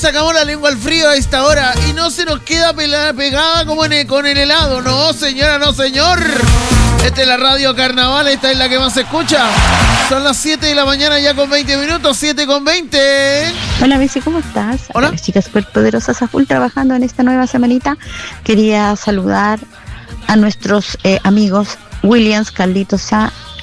sacamos la lengua al frío a esta hora y no se nos queda pegada como con el helado. No, señora, no, señor. Esta es la Radio Carnaval, esta es la que más se escucha. Son las 7 de la mañana ya con 20 minutos, 7:20. Hola, Bessie, ¿cómo estás? Hola. Las chicas superpoderosas a full trabajando en esta nueva semanita. Quería saludar a nuestros amigos Williams, Carlitos